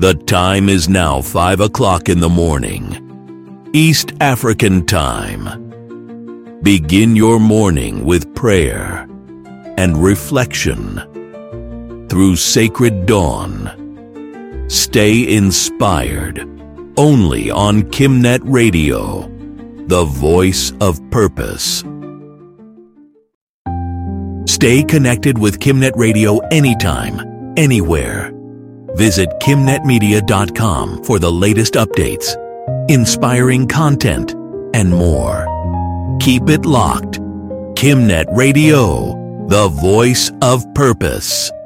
The time is now 5 o'clock in the morning, East African time. Begin your morning with prayer and reflection through Sacred Dawn. Stay inspired only on KimNet Radio, the voice of purpose. Stay connected with KimNet Radio anytime, anywhere. Visit KimNetMedia.com for the latest updates, inspiring content, and more. Keep it locked. KimNet Radio, the voice of purpose.